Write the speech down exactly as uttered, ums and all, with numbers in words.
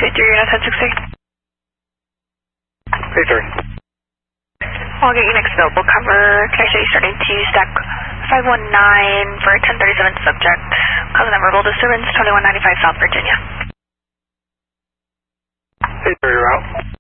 two three, unit ten sixty. three three. I'll get you next available cover. Can I show you starting to stack five one nine for ten thirty-seven subject, causing a verbal disturbance, twenty-one ninety-five South Virginia. three three, route.